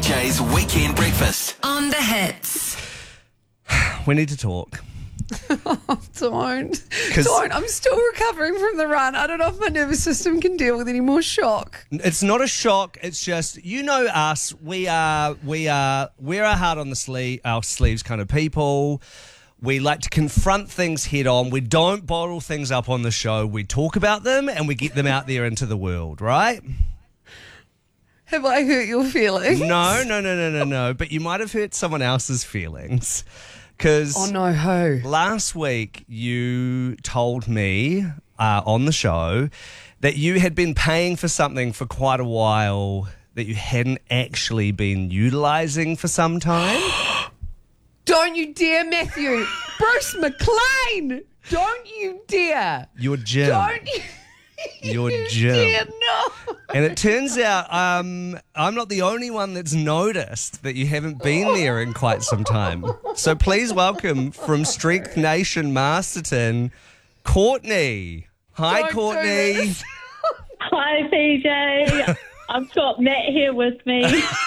PJ's Weekend Breakfast. On the hits. We need to talk. Don't. I'm still recovering from the run. I don't know if my nervous system can deal with any more shock. It's not a shock. It's just, you know us. We're a hard on our sleeves kind of people. We like to confront things head on. We don't bottle things up on the show. We talk about them and we get them out there into the world, right? Have I hurt your feelings? No. But you might have hurt someone else's feelings. Because Oh no, who? last week you told me on the show that you had been paying for something for quite a while that you hadn't actually been utilising for some time. Don't you dare, Matthew. Bruce McLean. Don't you dare. Your gym. Don't you. Your You gym. dare not. And it turns out I'm not the only one that's noticed that you haven't been there in quite some time. So please welcome from Strength Nation Masterton, Courtney. Hi, Don't do Courtney. this. Hi, PJ. I've got Matt here with me.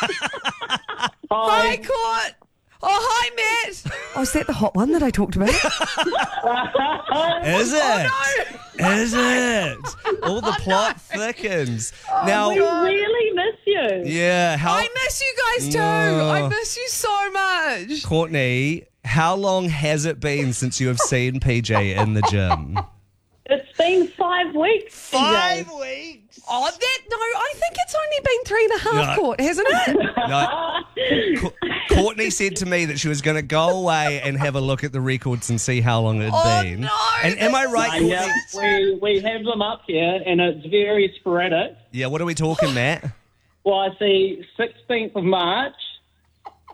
Hi, Court. Oh, hi, Matt. Oh, is that the hot one that I talked about? Is it? no. Is it? All the plot thickens. Now, We really miss you. yeah, I miss you guys too. I miss you so much. Courtney, how long has it been since you have seen PJ in the gym? It's been 5 weeks. PJ. weeks. Oh, I think it's only been 3.5, No. Court, hasn't it? No. Courtney said to me that she was going to go away and have a look at the records and see how long it Oh, had been. no, And am I right, Courtney? Yeah, we have them up here, and it's very sporadic. Yeah, what are we talking, Matt? Well, I see 16th of March,